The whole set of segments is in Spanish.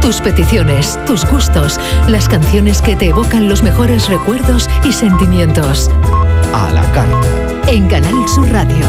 Tus peticiones, tus gustos, las canciones que te evocan los mejores recuerdos y sentimientos. A la carta. En Canal Sur Radio.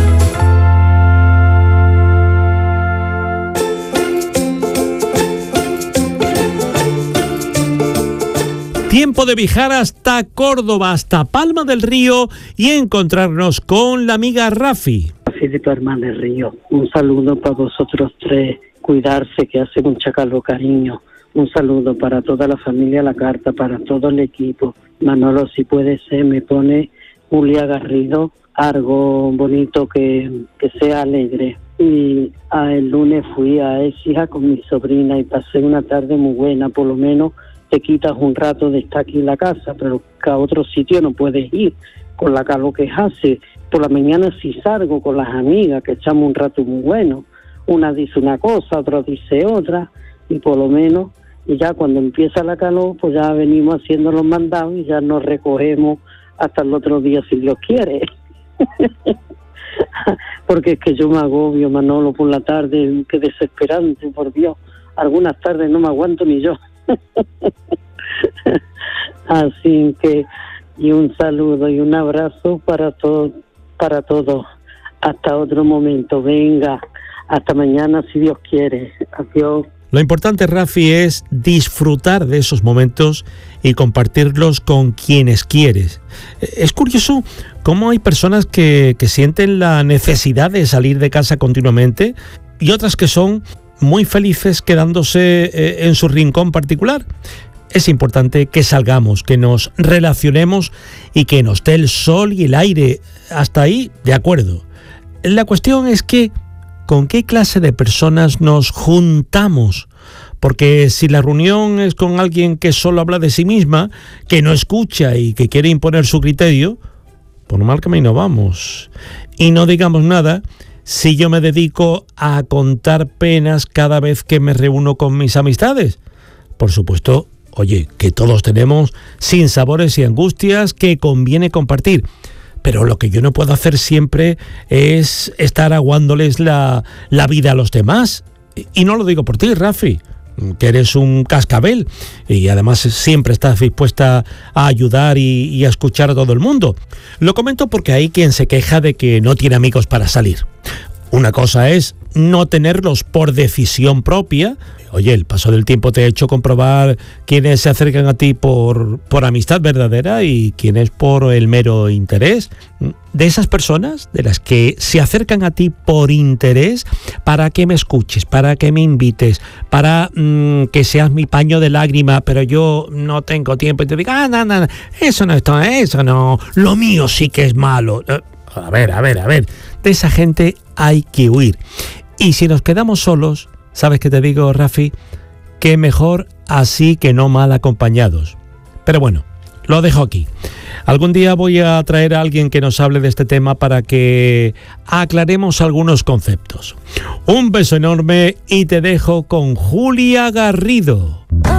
Tiempo de viajar hasta Córdoba, hasta Palma del Río y encontrarnos con la amiga Rafi. Rafi de Palma del Río. Un saludo para vosotros tres. Cuidarse, que hace mucha calor, cariño. Un saludo para toda la familia La Carta, para todo el equipo. Manolo, si puede ser, me pone Julia Garrido, algo bonito que sea alegre. Y el lunes fui a Écija con mi sobrina y pasé una tarde muy buena. Por lo menos te quitas un rato de estar aquí en la casa, pero que a otro sitio no puedes ir con la calor que hace. Por la mañana sí salgo con las amigas, que echamos un rato muy bueno. Una dice una cosa, otra dice otra, y por lo menos, y ya cuando empieza la calor, pues ya venimos haciendo los mandados y ya nos recogemos hasta el otro día, si Dios quiere. Porque es que yo me agobio, Manolo, por la tarde, qué desesperante, por Dios. Algunas tardes no me aguanto ni yo. Así que, y un saludo y un abrazo para todos. Hasta otro momento, venga. Hasta mañana, si Dios quiere. Adiós. Lo importante, Rafi, es disfrutar de esos momentos y compartirlos con quienes quieres. Es curioso cómo hay personas que sienten la necesidad de salir de casa continuamente y otras que son muy felices quedándose en su rincón particular. Es importante que salgamos, que nos relacionemos y que nos dé el sol y el aire. Hasta ahí, de acuerdo. La cuestión es que ¿con qué clase de personas nos juntamos? Porque si la reunión es con alguien que solo habla de sí misma, que no escucha y que quiere imponer su criterio, por mal camino vamos. Y no digamos nada si yo me dedico a contar penas cada vez que me reúno con mis amistades. Por supuesto, oye, que todos tenemos sinsabores y angustias que conviene compartir. Pero lo que yo no puedo hacer siempre es estar aguándoles la vida a los demás. Y no lo digo por ti, Rafi, que eres un cascabel y además siempre estás dispuesta a ayudar y a escuchar a todo el mundo. Lo comento porque hay quien se queja de que no tiene amigos para salir. Una cosa es no tenerlos por decisión propia. Oye, el paso del tiempo te ha hecho comprobar quiénes se acercan a ti por amistad verdadera y quiénes por el mero interés. De esas personas, de las que se acercan a ti por interés, para que me escuches, para que me invites, para que seas mi paño de lágrima, pero yo no tengo tiempo y te digo, no, eso no, lo mío sí que es malo. A ver, de esa gente hay que huir. Y si nos quedamos solos, ¿sabes qué te digo, Rafi? Que mejor así que no mal acompañados. Pero bueno, lo dejo aquí. Algún día voy a traer a alguien que nos hable de este tema para que aclaremos algunos conceptos. Un beso enorme y te dejo con Julia Garrido.